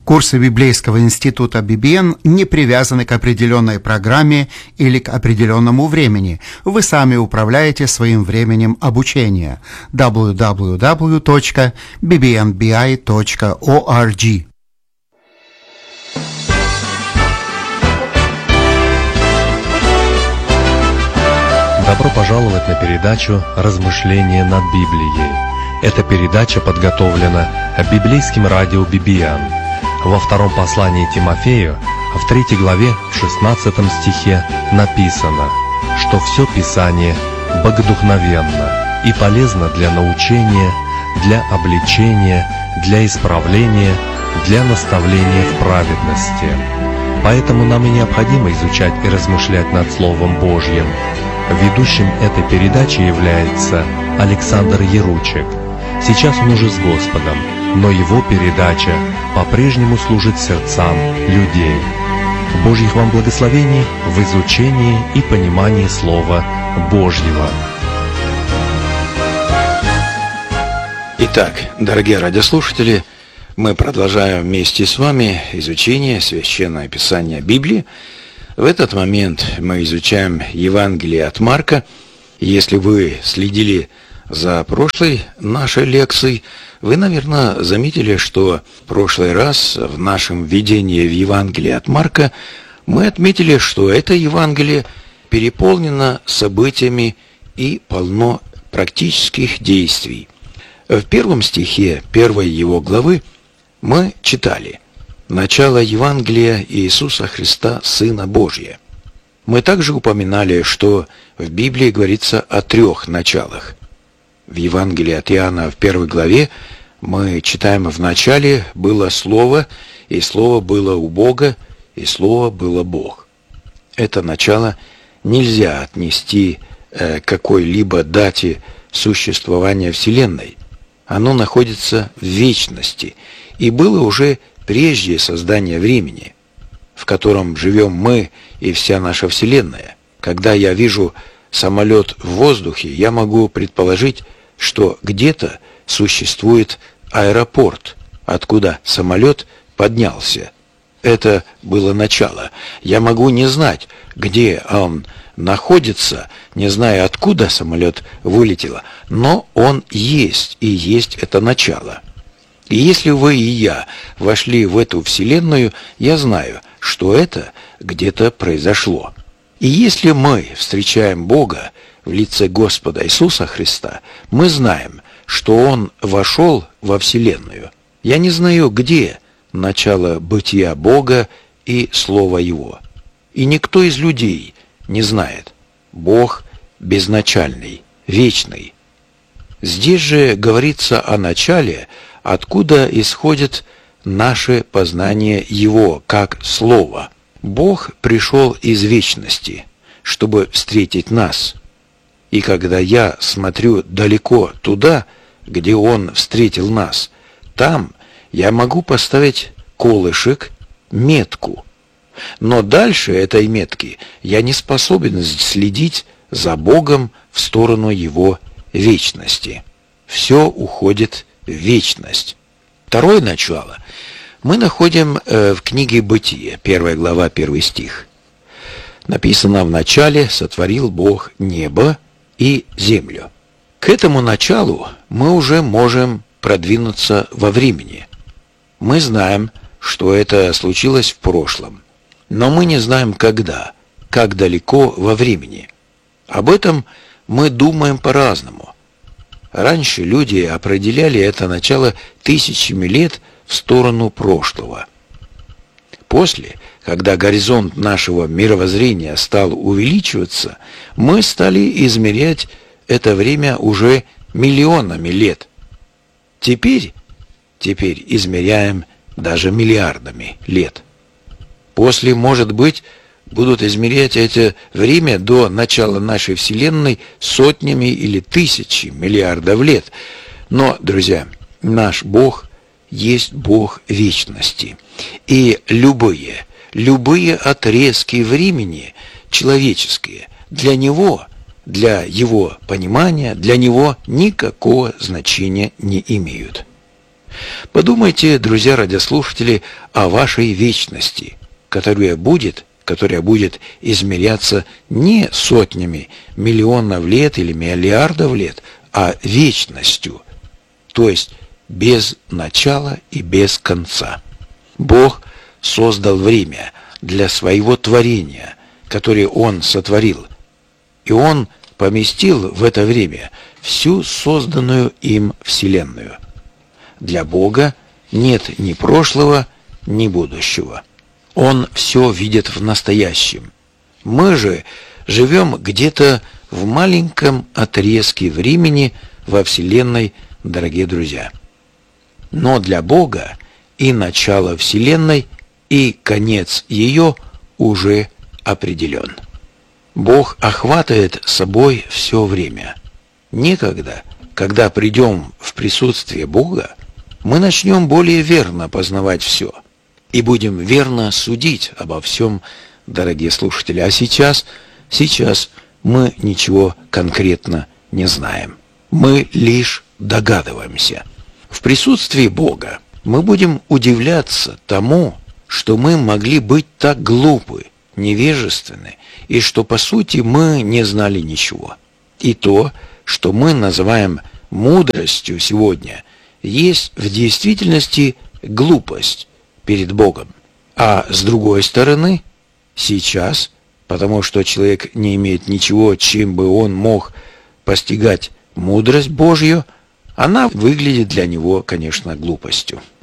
Курсы Библейского института BBN не привязаны к определенной программе или к определенному времени. Вы сами управляете своим временем обучения. www.bbnbi.org. Добро пожаловать на передачу «Размышления над Библией». Эта передача подготовлена библейским радио BBN. Во втором послании Тимофею, в 3 главе, в 16 стихе написано, что все Писание богодухновенно и полезно для научения, для обличения, для исправления, для наставления в праведности. Поэтому нам и необходимо изучать и размышлять над Словом Божьим. Ведущим этой передачи является Александр Яручек. Сейчас он уже с Господом, но его передача по-прежнему служит сердцам людей. Божьих вам благословений в изучении и понимании Слова Божьего. Итак, дорогие радиослушатели, мы продолжаем вместе с вами изучение Священного Писания Библии. В этот момент мы изучаем Евангелие от Марка. Если вы следили за прошлой нашей лекцией, вы, наверное, заметили, что в прошлый раз в нашем введении в Евангелие от Марка мы отметили, что это Евангелие переполнено событиями и полно практических действий. В первом стихе первой его главы мы читали «Начало Евангелия Иисуса Христа, Сына Божия». Мы также упоминали, что в Библии говорится о 3 началах. В Евангелии от Иоанна в 1 главе мы читаем: «В начале было Слово, и Слово было у Бога, и Слово было Бог». Это начало нельзя отнести к какой-либо дате существования Вселенной. Оно находится в вечности и было уже прежде создания времени, в котором живем мы и вся наша Вселенная. Когда я вижу самолет в воздухе, я могу предположить, что где-то существует аэропорт, откуда самолет поднялся. Это было начало. Я могу не знать, где он находится, не зная, откуда самолет вылетел, но он есть, и есть это начало. И если вы и я вошли в эту Вселенную, я знаю, что это где-то произошло. И если мы встречаем Бога в лице Господа Иисуса Христа, мы знаем, что Он вошел во Вселенную. Я не знаю, где начало бытия Бога и Слова Его. И никто из людей не знает. Бог безначальный, вечный. Здесь же говорится о начале, откуда исходит наше познание Его как Слова. Бог пришел из вечности, чтобы встретить нас. И когда я смотрю далеко туда, где Он встретил нас, там я могу поставить колышек, метку. Но дальше этой метки я не способен следить за Богом в сторону Его вечности. Все уходит в вечность. Второе начало мы находим в книге Бытия, 1 глава, 1 стих. Написано: «В начале сотворил Бог небо и землю». К этому началу мы уже можем продвинуться во времени. Мы знаем, что это случилось в прошлом, но мы не знаем когда, как далеко во времени. Об этом мы думаем по-разному. Раньше люди определяли это начало тысячами лет в сторону прошлого. После, когда горизонт нашего мировоззрения стал увеличиваться, мы стали измерять это время уже миллионами лет. Теперь измеряем даже миллиардами лет. После, может быть, будут измерять это время до начала нашей Вселенной сотнями или тысячами миллиардов лет. Но, друзья, наш Бог есть Бог вечности. И любые отрезки времени человеческие для Него, для Его понимания, для Него никакого значения не имеют. Подумайте, друзья радиослушатели, о вашей вечности, которая будет измеряться не сотнями миллионов лет или миллиардов лет, а вечностью, то есть без начала и без конца. Бог создал время для своего творения, которое Он сотворил, и Он поместил в это время всю созданную им Вселенную. Для Бога нет ни прошлого, ни будущего. Он все видит в настоящем. Мы же живем где-то в маленьком отрезке времени во Вселенной, дорогие друзья. Но для Бога и начало Вселенной, и конец ее уже определен. Бог охватывает собой все время. Некогда, когда придем в присутствие Бога, мы начнем более верно познавать все и будем верно судить обо всем, дорогие слушатели. А сейчас мы ничего конкретно не знаем. Мы лишь догадываемся. В присутствии Бога мы будем удивляться тому, что мы могли быть так глупы, невежественны, и что, по сути, мы не знали ничего. И то, что мы называем мудростью сегодня, есть в действительности глупость перед Богом. А с другой стороны, сейчас, потому что человек не имеет ничего, чем бы он мог постигать мудрость Божью, она выглядит для него, конечно, глупостью.